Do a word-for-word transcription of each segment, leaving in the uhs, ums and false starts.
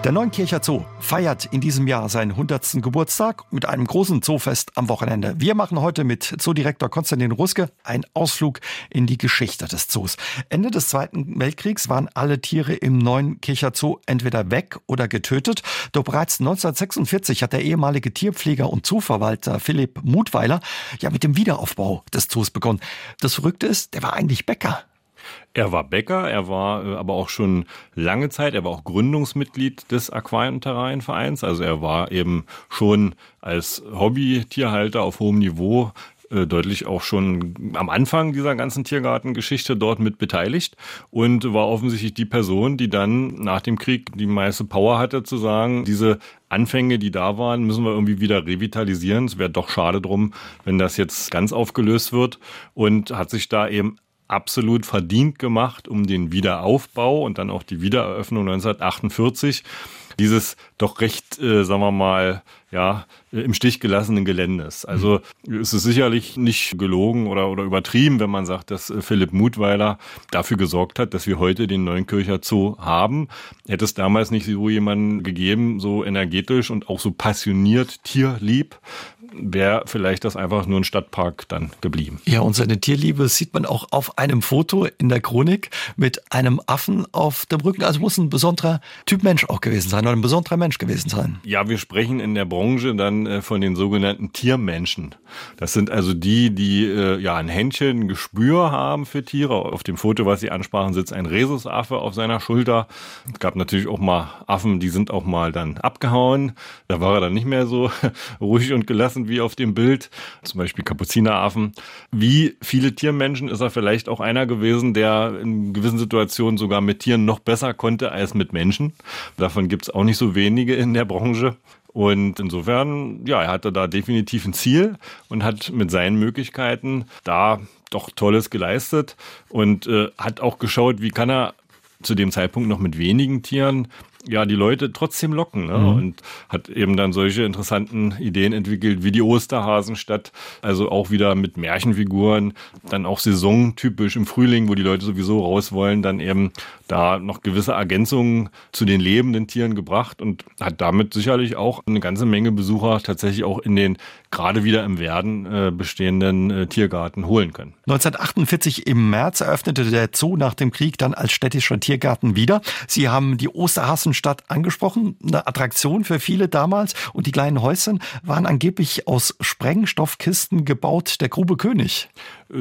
Der Neunkircher Zoo feiert in diesem Jahr seinen hundertsten Geburtstag mit einem großen Zoofest am Wochenende. Wir machen heute mit Zoodirektor Konstantin Ruske einen Ausflug in die Geschichte des Zoos. Ende des Zweiten Weltkriegs waren alle Tiere im Neunkircher Zoo entweder weg oder getötet. Doch bereits neunzehnhundertsechsundvierzig hat der ehemalige Tierpfleger und Zooverwalter Philipp Muthweiler ja mit dem Wiederaufbau des Zoos begonnen. Das Verrückte ist, der war eigentlich Bäcker. Er war Bäcker, er war äh, aber auch schon lange Zeit, er war auch Gründungsmitglied des Aquarien- und Terrarienvereins. Also er war eben schon als Hobby-Tierhalter auf hohem Niveau äh, deutlich auch schon am Anfang dieser ganzen Tiergartengeschichte dort mit beteiligt und war offensichtlich die Person, die dann nach dem Krieg die meiste Power hatte, zu sagen, diese Anfänge, die da waren, müssen wir irgendwie wieder revitalisieren. Es wäre doch schade drum, wenn das jetzt ganz aufgelöst wird, und hat sich da eben absolut verdient gemacht um den Wiederaufbau und dann auch die Wiedereröffnung neunzehnhundertachtundvierzig dieses doch recht, äh, sagen wir mal, ja, im Stich gelassenen Geländes. Also es ist sicherlich nicht gelogen oder, oder übertrieben, wenn man sagt, dass Philipp Muthweiler dafür gesorgt hat, dass wir heute den Neunkircher Zoo haben. Hätte es damals nicht so jemanden gegeben, so energetisch und auch so passioniert tierlieb, wäre vielleicht das einfach nur ein Stadtpark dann geblieben. Ja, und seine Tierliebe sieht man auch auf einem Foto in der Chronik mit einem Affen auf dem Rücken. Also muss ein besonderer Typ Mensch auch gewesen sein oder ein besonderer Mensch gewesen sein. Ja, wir sprechen in der Branche dann äh, von den sogenannten Tiermenschen. Das sind also die, die äh, ja ein Händchen, ein Gespür haben für Tiere. Auf dem Foto, was Sie ansprachen, sitzt ein Rhesusaffe auf seiner Schulter. Es gab natürlich auch mal Affen, die sind auch mal dann abgehauen. Da war er dann nicht mehr so ruhig und gelassen wie auf dem Bild, zum Beispiel Kapuzineraffen. Wie viele Tiermenschen ist er vielleicht auch einer gewesen, der in gewissen Situationen sogar mit Tieren noch besser konnte als mit Menschen. Davon gibt es auch nicht so wenige in der Branche. Und insofern, ja, er hatte da definitiv ein Ziel und hat mit seinen Möglichkeiten da doch Tolles geleistet und äh, hat auch geschaut, wie kann er zu dem Zeitpunkt noch mit wenigen Tieren ja die Leute trotzdem locken, ne? Mhm. Und hat eben dann solche interessanten Ideen entwickelt wie die Osterhasenstadt, also auch wieder mit Märchenfiguren, dann auch saisontypisch im Frühling, wo die Leute sowieso raus wollen, dann eben da noch gewisse Ergänzungen zu den lebenden Tieren gebracht und hat damit sicherlich auch eine ganze Menge Besucher tatsächlich auch in den gerade wieder im Werden äh, bestehenden äh, Tiergarten holen können. neunzehnhundertachtundvierzig im März eröffnete der Zoo nach dem Krieg dann als städtischer Tiergarten wieder. Sie haben die Osterhasenstadt angesprochen, eine Attraktion für viele damals, und die kleinen Häuschen waren angeblich aus Sprengstoffkisten gebaut, der Grube König.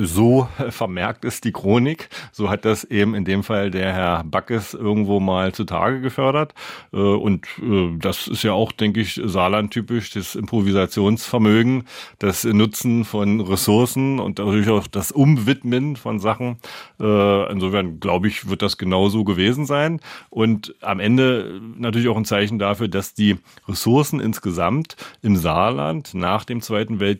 So vermerkt es die Chronik. So hat das eben in dem Fall der Herr Backes irgendwo mal zutage gefördert. Und das ist ja auch, denke ich, Saarland-typisch, das Improvisationsvermögen, das Nutzen von Ressourcen und natürlich auch das Umwidmen von Sachen. Insofern, glaube ich, wird das genauso gewesen sein. Und am Ende natürlich auch ein Zeichen dafür, dass die Ressourcen insgesamt im Saarland nach dem Zweiten Weltkrieg